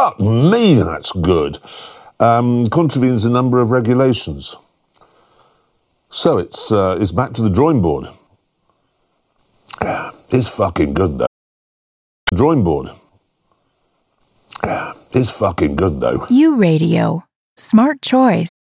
Fuck me, that's good. Contravenes a number of regulations. So it's back to the drawing board. It's fucking good, though. Drawing board. It's fucking good, though. U Radio. Smart choice.